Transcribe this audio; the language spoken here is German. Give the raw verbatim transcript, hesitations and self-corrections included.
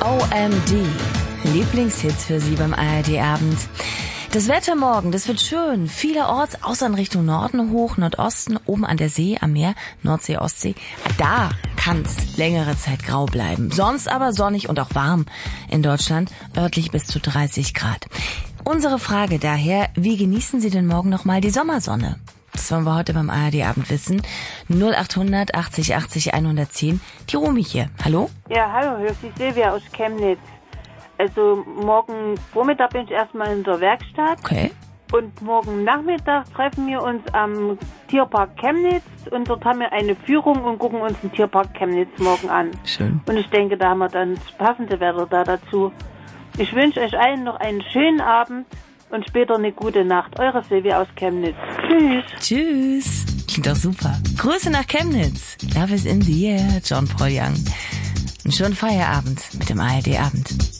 O M D. Lieblingshits für Sie beim A R D-Abend. Das Wetter morgen, das wird schön. Vielerorts, außer in Richtung Norden, hoch, Nordosten, oben an der See, am Meer, Nordsee, Ostsee. Da kann's längere Zeit grau bleiben. Sonst aber sonnig und auch warm in Deutschland, örtlich bis zu dreißig Grad. Unsere Frage daher, wie genießen Sie denn morgen nochmal die Sommersonne? Das wollen wir heute beim A R D-Abend wissen. null achthundert achtzig achtzig hundertzehn. Die Romy hier. Hallo? Ja, hallo, hier ist die Silvia aus Chemnitz. Also morgen Vormittag bin ich erstmal in der Werkstatt. Okay. Und morgen Nachmittag treffen wir uns am Tierpark Chemnitz und dort haben wir eine Führung und gucken uns den Tierpark Chemnitz morgen an. Schön. Und ich denke, da haben wir dann das passende Wetter da dazu. Ich wünsche euch allen noch einen schönen Abend und später eine gute Nacht. Eure Silvia aus Chemnitz. Tschüss. Tschüss. Klingt doch super. Grüße nach Chemnitz. Love is in the air, John Paul Young. Einen schönen Feierabend mit dem A R D-Abend.